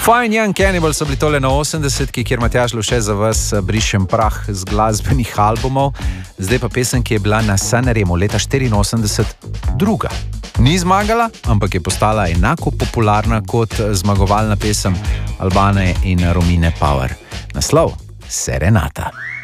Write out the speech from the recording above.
Fine Young Cannibal so bili tole na 80-ki, kjer Matjaž Luše za vas brišem prah z glasbenih albumov. Zdaj pa pesem, ki je bila na Sanremu leta 84 druga. Ni zmagala, ampak je postala enako popularna kot zmagovalna pesem Albane in Romine Power. Naslov Serenata.